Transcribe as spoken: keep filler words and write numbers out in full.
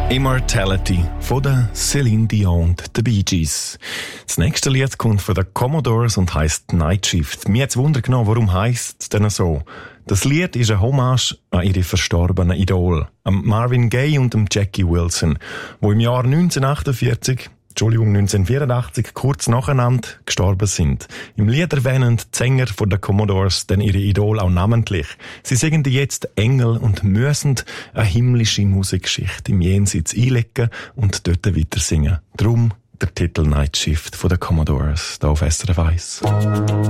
Immortality von der Celine Dion und den Bee Gees. Das nächste Lied kommt von den Commodores und heisst Night Shift. Mir hat's Wunder genommen, warum heisst es denn so? Das Lied ist eine Hommage an ihre verstorbenen Idol, an Marvin Gaye und Jackie Wilson, wo im Jahr neunzehnhundertachtundvierzig Entschuldigung, neunzehnhundertvierundachtzig, kurz nacheinander gestorben sind. Im Lied erwähnen die Sänger von den Commodores dann ihre Idol auch namentlich. Sie singen jetzt Engel und müssen eine himmlische Musikgeschichte im Jenseits einlegen und dort weiter singen. Drum der Titel Night Shift von den Commodores, da auf S R F eins.